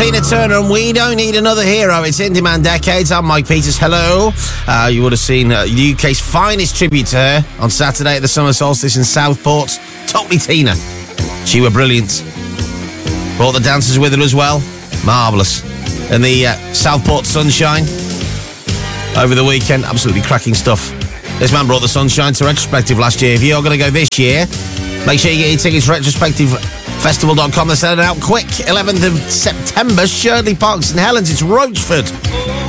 Tina Turner and We Don't Need Another Hero. It's In Demand Decades. I'm Mike Peters. Hello. You would have seen the UK's finest tribute to her on Saturday at the summer solstice in Southport. Totally Tina. She were brilliant. Brought the dancers with her as well. Marvellous. And the Southport Sunshine over the weekend. Absolutely cracking stuff. This man brought the Sunshine to Retrospective last year. If you're going to go this year, make sure you get your tickets retrospectivefestival.com. They're selling out quick. 11th of September, Shirley Park, St Helens. It's Roachford.